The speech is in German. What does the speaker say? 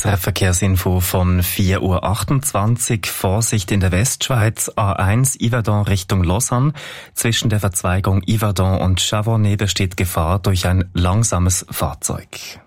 SRF Verkehrsinfo von 4:28 Uhr. Vorsicht in der Westschweiz, A1 Yverdon Richtung Lausanne. Zwischen der Verzweigung Yverdon und Chavonnet besteht Gefahr durch ein langsames Fahrzeug.